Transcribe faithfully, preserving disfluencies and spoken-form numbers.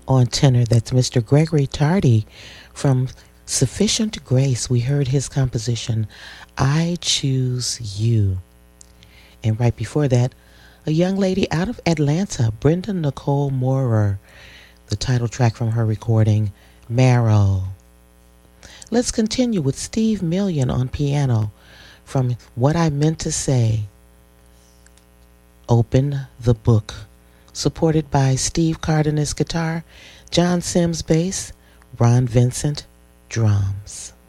On tenor, that's Mister Gregory Tardy from Sufficient Grace. We heard his composition, I Choose You. And right before that, a young lady out of Atlanta, Brenda Nicole Moorer, the title track from her recording, Marrow. Let's continue with Steve Million on piano from What I Meant to Say, Open the Book, supported by Steve Cardenas guitar, John Sims bass, Ron Vincent drums.